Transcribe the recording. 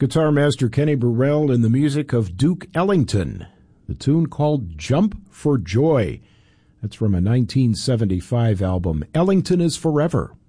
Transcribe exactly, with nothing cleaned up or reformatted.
Guitar master Kenny Burrell and the music of Duke Ellington. The tune called Jump for Joy. That's from a nineteen seventy-five album, Ellington is Forever.